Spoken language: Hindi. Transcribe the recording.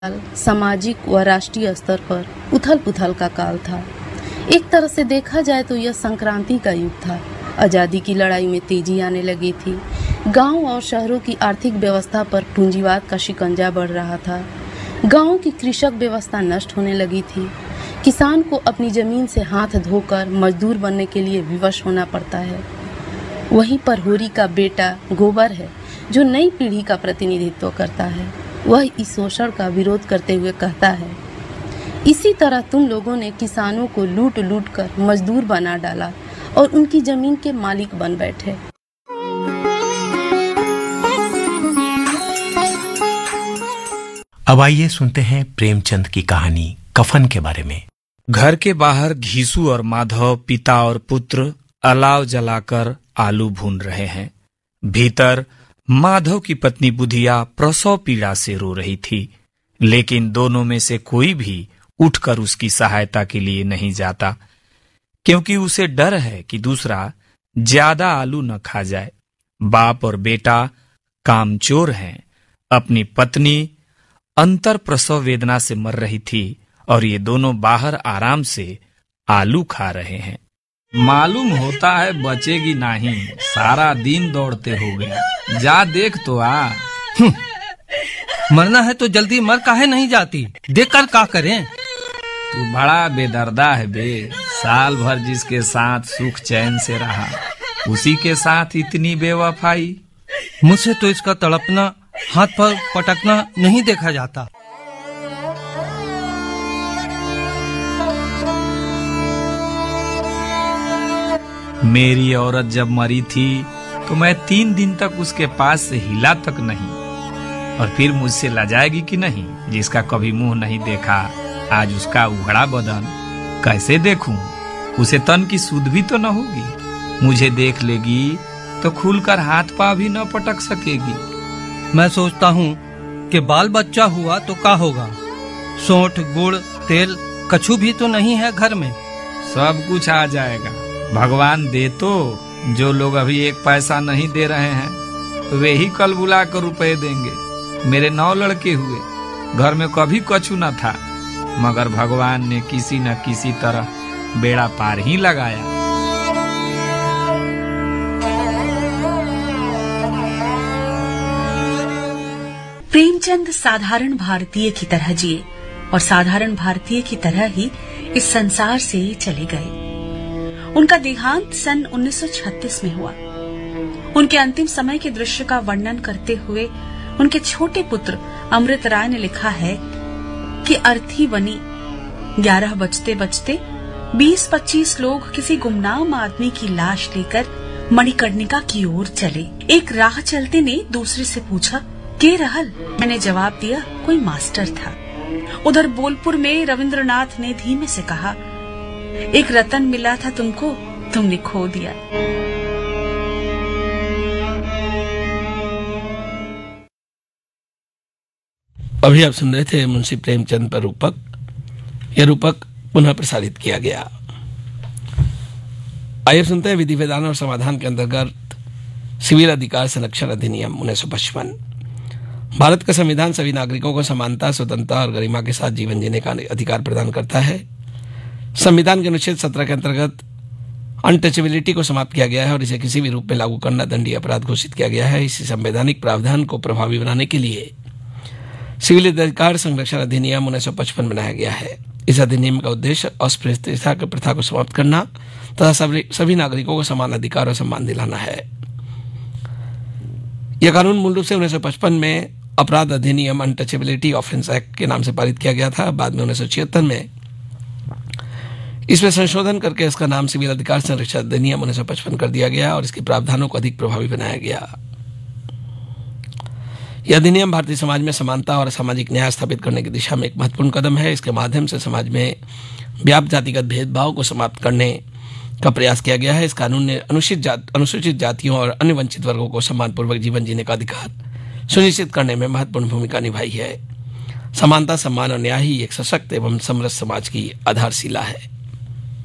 सामाजिक व राष्ट्रीय स्तर पर उथल-पुथल का काल था। एक तरह से देखा जाए तो यह संक्रांति का युग था। आज़ादी की लड़ाई में तेजी आने लगी थी। गांव और शहरों की आर्थिक व्यवस्था पर पूंजीवाद का शिकंजा बढ़ रहा था। गांवों की कृषक व्यवस्था नष्ट होने लगी थी। किसान को अपनी जमीन से हाथ धोकर मजदूर बनने के लिए विवश होना पड़ता है। वहीं पर होरी का बेटा गोबर है, जो नई पीढ़ी का प्रतिनिधित्व करता है। वह इस शोषण का विरोध करते हुए कहता है, इसी तरह तुम लोगों ने किसानों को लूट लूट कर मजदूर बना डाला और उनकी जमीन के मालिक बन बैठे। अब आइए सुनते हैं प्रेमचंद की कहानी कफन के बारे में। घर के बाहर घीसू और माधव पिता और पुत्र अलाव जलाकर आलू भून रहे हैं। भीतर माधव की पत्नी बुधिया प्रसव पीड़ा से रो रही थी, लेकिन दोनों में से कोई भी उठकर उसकी सहायता के लिए नहीं जाता, क्योंकि उसे डर है कि दूसरा ज्यादा आलू न खा जाए। बाप और बेटा कामचोर हैं। अपनी पत्नी अंतर प्रसव वेदना से मर रही थी और ये दोनों बाहर आराम से आलू खा रहे हैं। मालूम होता है बचेगी नहीं, सारा दिन दौड़ते हो गया। जा देख तो आ। मरना है तो जल्दी मर काहे नहीं जाती, देखकर का करें। तू बड़ा बेदर्दा है बे। साल भर जिसके साथ सुख चैन से रहा, उसी के साथ इतनी बेवफाई। मुझसे तो इसका तड़पना, हाथ पर पटकना नहीं देखा जाता। मेरी औरत जब मरी थी तो मैं 3 दिन तक उसके पास से हिला तक नहीं, और फिर मुझसे लजाएगी कि नहीं। जिसका कभी मुंह नहीं देखा, आज उसका उघड़ा बदन कैसे देखूं। उसे तन की सुध भी तो न होगी। मुझे देख लेगी तो खुलकर हाथ पांव भी न पटक सकेगी। मैं सोचता हूँ कि बाल बच्चा हुआ तो क्या होगा। सोंठ गुड़ तेल कछु भी तो नहीं है घर में। सब कुछ आ जाएगा, भगवान दे तो। जो लोग अभी 1 पैसा नहीं दे रहे हैं, वे ही कल बुला कर रुपए देंगे। मेरे 9 लड़के हुए, घर में कभी कछु न था, मगर भगवान ने किसी न किसी तरह बेड़ा पार ही लगाया। प्रेमचंद साधारण भारतीय की तरह जिए और साधारण भारतीय की तरह ही इस संसार से चले गए। उनका देहांत सन 1936 में हुआ। उनके अंतिम समय के दृश्य का वर्णन करते हुए उनके छोटे पुत्र अमृत राय ने लिखा है कि अर्थी बनी। 11 बजते बजते 20-25 लोग किसी गुमनाम आदमी की लाश लेकर मणिकर्णिका की ओर चले। एक राह चलते ने दूसरे से पूछा, के रहल? मैंने जवाब दिया, कोई मास्टर था। उधर बोलपुर में रविंद्रनाथ ने धीमे से कहा, एक रतन मिला था तुमको, तुमने खो दिया। अभी आप सुन रहे थे मुंशी प्रेमचंद पर रूपक। यह रूपक पुनः प्रसारित किया गया। आइए सुनते हैं विधि विधान और समाधान के अंतर्गत सिविल अधिकार संरक्षण अधिनियम 1955। भारत का संविधान सभी नागरिकों को समानता, स्वतंत्रता और गरिमा के साथ जीवन जीने का अधिकार प्रदान करता है। संविधान के अनुच्छेद 17 के अंतर्गत अनटचेबिलिटी को समाप्त किया गया है और इसे किसी भी रूप में लागू करना दंडनीय अपराध घोषित किया गया है। इसी संवैधानिक प्रावधान को प्रभावी बनाने के लिए सिविल अधिकार संरक्षण अधिनियम 1955 बनाया गया है। इस अधिनियम का उद्देश्य अस्पृश्यता की प्रथा को समाप्त करना तथा सभी नागरिकों को समान अधिकार और सम्मान दिलाना है। यह कानून मूल रूप से 1955 में अपराध अधिनियम अनटचेबिलिटी ऑफेंस एक्ट के नाम से पारित किया गया था। बाद में 1976 में इसमें संशोधन करके इसका नाम सिविल अधिकार संरक्षण अधिनियम 1955 कर दिया गया और इसके प्रावधानों को अधिक प्रभावी बनाया गया। यह अधिनियम भारतीय समाज में समानता और सामाजिक न्याय स्थापित करने की दिशा में एक महत्वपूर्ण कदम है। इसके माध्यम से समाज में व्याप्त जातिगत भेदभाव को समाप्त करने का प्रयास किया गया है। इस कानून ने अनुसूचित जातियों और अन्य वंचित वर्गों को सम्मानपूर्वक जीवन जीने का अधिकार सुनिश्चित करने में महत्वपूर्ण भूमिका निभाई है। समानता, सम्मान और न्याय ही एक सशक्त एवं समृद्ध समाज की आधारशिला है।